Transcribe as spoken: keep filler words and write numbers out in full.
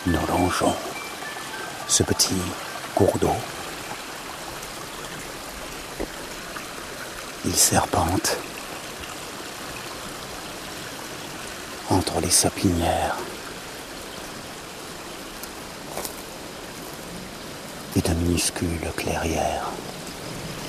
Nous longeons ce petit cours d'eau. Il serpente entre les sapinières et de minuscules clairières.